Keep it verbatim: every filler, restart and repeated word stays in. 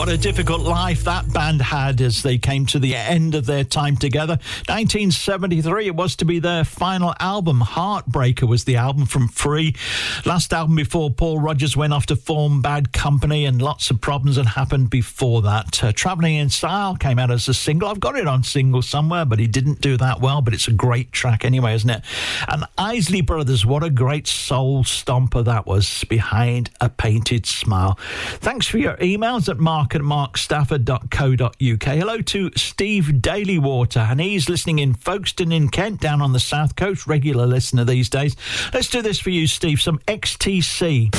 What a difficult life that band had as they came to the end of their time together. nineteen seventy-three, it was to be their final album. Heartbreaker was the album from Free. Last album before Paul Rodgers went off to form Bad Company, and lots of problems had happened before that. Uh, Travelling in Style came out as a single. I've got it on single somewhere, but he didn't do that well, but it's a great track anyway, isn't it? And Isley Brothers, what a great soul stomper that was, Behind a Painted Smile. Thanks for your emails at mark at mark stafford dot co dot uk. Hello to Steve Dalywater, and he's listening in Folkestone in Kent, down on the south coast, regular listener these days. Let's do this for you, Steve, some X T C.